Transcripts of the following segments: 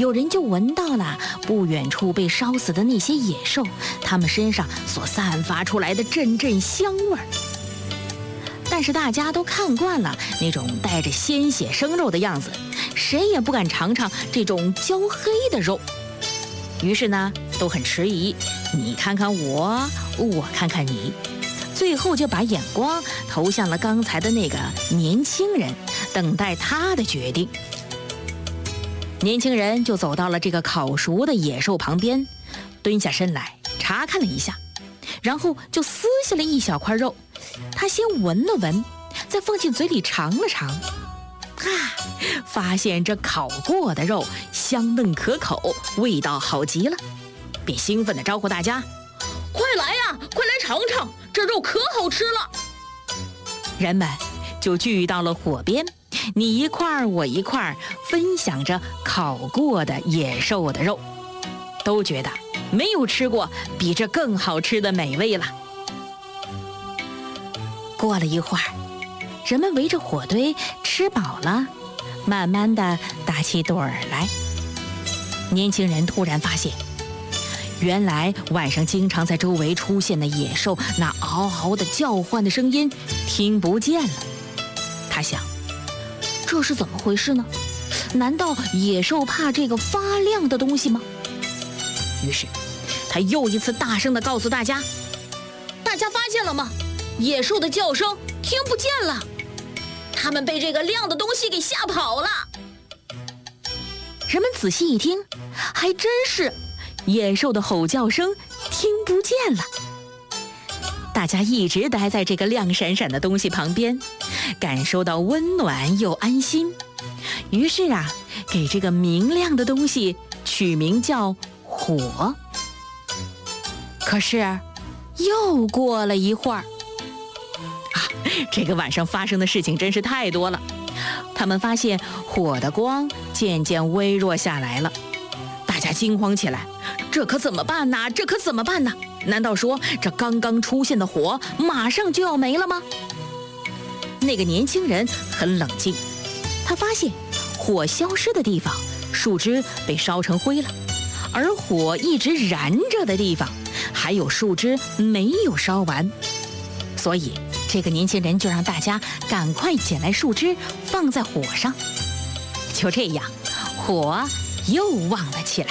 有人就闻到了不远处被烧死的那些野兽，它们身上所散发出来的阵阵香味儿。但是大家都看惯了那种带着鲜血生肉的样子，谁也不敢尝尝这种焦黑的肉。于是呢，都很迟疑，你看看我，我看看你，最后就把眼光投向了刚才的那个年轻人，等待他的决定。年轻人就走到了这个烤熟的野兽旁边，蹲下身来查看了一下，然后就撕下了一小块肉。他先闻了闻，再放进嘴里尝了尝，发现这烤过的肉香嫩可口，味道好极了，便兴奋地招呼大家： 快来呀，快来尝尝，这肉可好吃了。 人们就聚到了火边，你一块我一块，分享着烤过的野兽的肉，都觉得没有吃过比这更好吃的美味了。过了一会儿，人们围着火堆吃饱了，慢慢地打起盹儿来。年轻人突然发现，原来晚上经常在周围出现的野兽那嗷嗷的叫唤的声音听不见了。他想，这是怎么回事呢？难道野兽怕这个发亮的东西吗？于是他又一次大声地告诉大家： 大家发现了吗？野兽的叫声听不见了，他们被这个亮的东西给吓跑了。 人们仔细一听，还真是，野兽的吼叫声听不见了。大家一直待在这个亮闪闪的东西旁边，感受到温暖又安心。于是给这个明亮的东西取名叫火。可是又过了一会儿，这个晚上发生的事情真是太多了。他们发现火的光渐渐微弱下来了，大家惊慌起来，这可怎么办呢？这可怎么办呢？难道说这刚刚出现的火马上就要没了吗？那个年轻人很冷静，他发现火消失的地方，树枝被烧成灰了，而火一直燃着的地方，还有树枝没有烧完。所以这个年轻人就让大家赶快捡来树枝放在火上。就这样，火又旺了起来。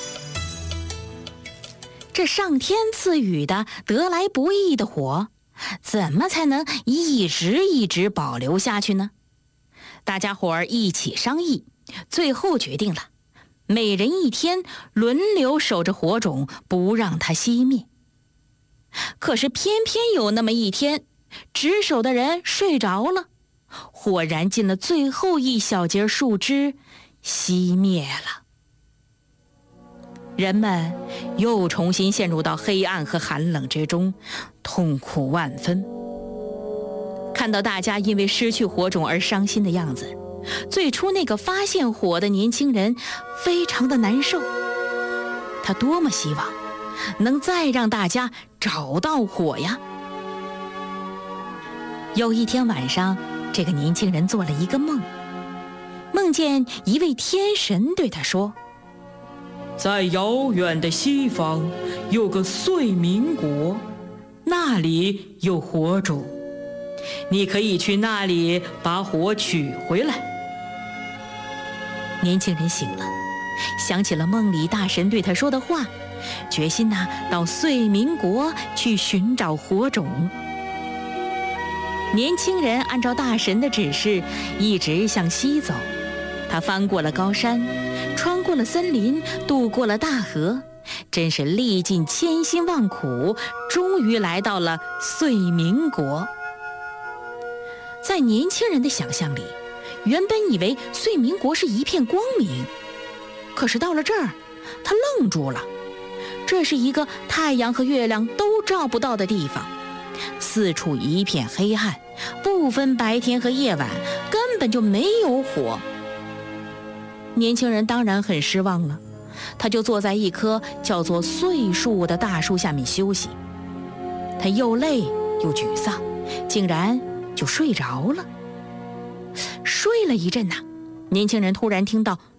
这上天赐予的得来不易的火，怎么才能一直保留下去呢？大家伙儿一起商议，最后决定了，每人一天轮流守着火种，不让它熄灭。可是偏偏有那么一天，值守的人睡着了，火燃尽了最后一小截树枝，熄灭了。人们又重新陷入到黑暗和寒冷之中，痛苦万分。看到大家因为失去火种而伤心的样子，最初那个发现火的年轻人非常的难受。他多么希望能再让大家找到火呀！有一天晚上，这个年轻人做了一个梦，梦见一位天神对他说： 在遥远的西方有个岁民国，那里有火种，你可以去那里把火取回来。 年轻人醒了，想起了梦里大神对他说的话，决心到岁民国去寻找火种。年轻人按照大神的指示一直向西走，他翻过了高山，穿过了森林，渡过了大河，真是历尽千辛万苦，终于来到了岁民国。在年轻人的想象里，原本以为岁民国是一片光明，可是到了这儿，他愣住了。这是一个太阳和月亮都照不到的地方，四处一片黑暗，不分白天和夜晚，根本就没有火。年轻人当然很失望了，他就坐在一棵叫做岁树的大树下面休息。他又累又沮丧，竟然就睡着了。睡了一阵年轻人突然听到